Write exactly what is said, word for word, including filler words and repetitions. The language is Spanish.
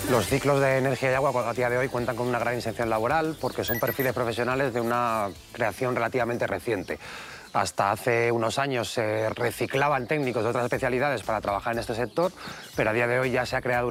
Los ciclos de energía y agua a día de hoy cuentan con una gran inserción laboral porque son perfiles profesionales de una creación relativamente reciente. Hasta hace unos años se reciclaban técnicos de otras especialidades para trabajar en este sector, pero a día de hoy ya se ha creado